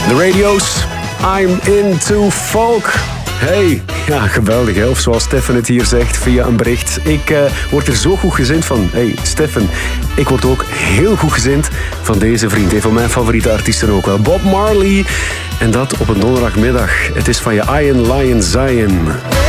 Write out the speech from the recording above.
De radio's, I'm into folk. Hey, ja, geweldig hè? Of zoals Stefan het hier zegt via een bericht. Ik word er zo goed gezind van. Hey, Stefan, ik word ook heel goed gezind van deze vriend. Een van mijn favoriete artiesten ook wel. Bob Marley. En dat op een donderdagmiddag. Het is van je Iron Lion Zion.